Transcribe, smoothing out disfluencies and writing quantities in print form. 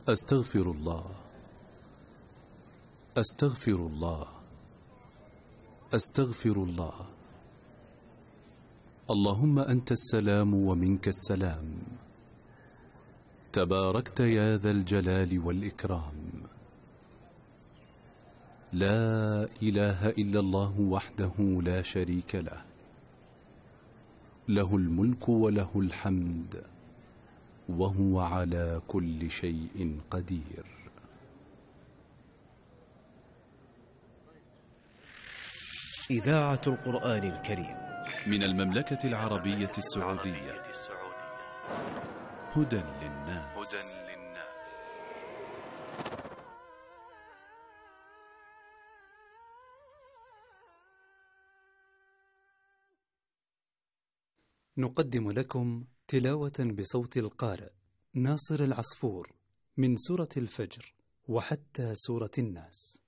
أستغفر الله، أستغفر الله، أستغفر الله. اللهم أنت السلام ومنك السلام، تباركت يا ذا الجلال والإكرام. لا إله إلا الله وحده لا شريك له، له الملك وله الحمد وهو على كل شيء قدير. إذاعة القرآن الكريم من المملكة العربية السعودية. هدى للناس. نقدم لكم تلاوة بصوت القارئ ناصر العصفور من سورة الفجر وحتى سورة الناس.